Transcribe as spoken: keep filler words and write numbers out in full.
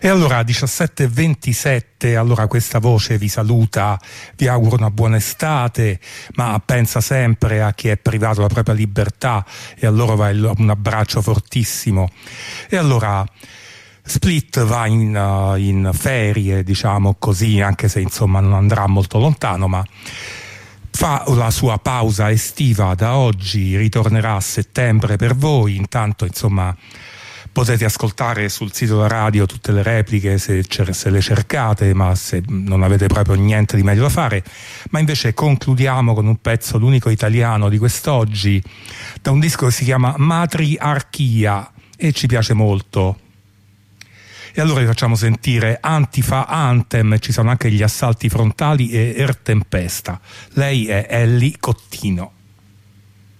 E allora diciassette e ventisette, allora questa voce vi saluta, vi auguro una buona estate, ma pensa sempre a chi è privato della propria libertà e a loro va il, un abbraccio fortissimo. E allora Split va in, uh, in ferie, diciamo così, anche se insomma non andrà molto lontano, ma fa la sua pausa estiva da oggi, ritornerà a settembre per voi. Intanto insomma potete ascoltare sul sito della radio tutte le repliche se, se le cercate, ma se non avete proprio niente di meglio da fare. Ma invece concludiamo con un pezzo, l'unico italiano di quest'oggi, da un disco che si chiama Matriarchia e ci piace molto. E allora vi facciamo sentire Antifa Anthem, ci sono anche gli assalti frontali e Er Tempesta. Lei è Ellie Cottino.